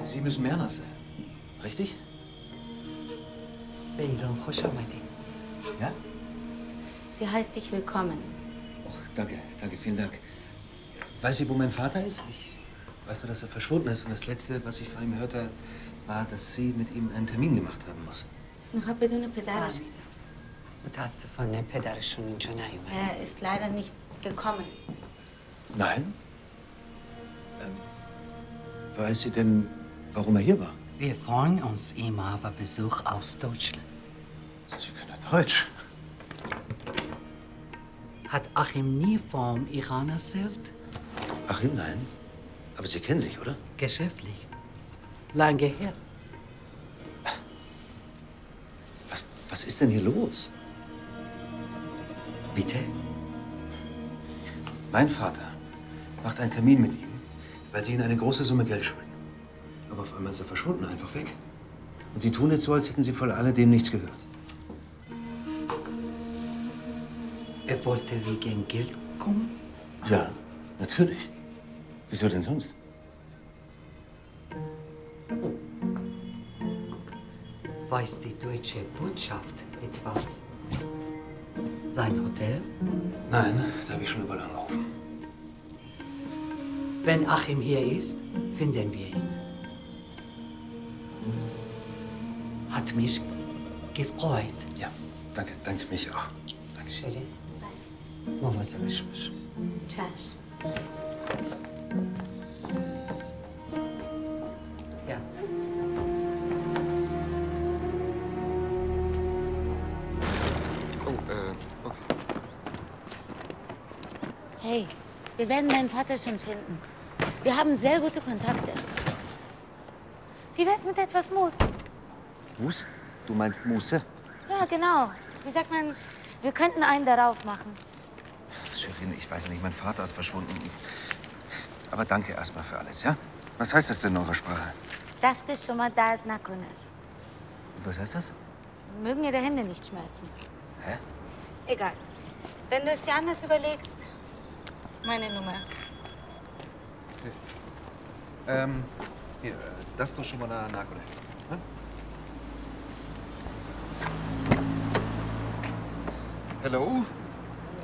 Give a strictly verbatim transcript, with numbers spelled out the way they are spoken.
Sie müssen Mernas sein. Richtig? به ایران خوش آمدی. Ja? Sie heißt dich willkommen. Oh, danke, danke, vielen Dank. Weiß sie, wo mein Vater ist? Ich weiß nur, dass er verschwunden ist. Und das Letzte, was ich von ihm hörte, war, dass sie mit ihm einen Termin gemacht haben muss. میخواد بدون پدرش. متاسفانه پدرشون اینجا نیومد. Er ist leider nicht gekommen. Nein? Ähm, weiß sie denn, warum er hier war? Wir freuen uns immer über Besuch aus Deutschland. Sie können ja Deutsch. Hat Achim nie vom Iran erzählt? Achim, nein. Aber Sie kennen sich, oder? Geschäftlich. Lange her. Was, was ist denn hier los? Bitte? Mein Vater macht einen Termin mit ihm, weil Sie ihn eine große Summe Geld schulden. Aber auf einmal ist er verschwunden, einfach weg. Und Sie tun jetzt so, als hätten Sie von alledem nichts gehört. Er wollte wegen Geld kommen? Ja, natürlich. Wieso denn sonst? Weiß die deutsche Botschaft etwas? Sein Hotel? Nein, da habe ich schon überall angerufen. Wenn Achim hier ist, finden wir ihn. Hat mich gefreut. Ja, danke, danke mich auch. Danke. شیرین مواظبش باش. چشم. Ja. Oh, äh, okay. Hey, wir werden deinen Vater schon finden. Wir haben sehr gute Kontakte. Wie wär's mit etwas Mus? Mus? Du meinst Muße? Ja, genau. Wie sagt man, wir könnten einen darauf machen. Chefin, ich weiß nicht, mein Vater ist verschwunden. Aber danke erstmal für alles, ja? Was heißt das denn in eurer Sprache? Dast شما درد نکنه. Was heißt das? Mögen ihre Hände nicht schmerzen. Hä? Egal. Wenn du es dir anders überlegst, meine Nummer. Okay. Ähm, hier, das ist doch schon mal eine Nakone. Ja? Hello?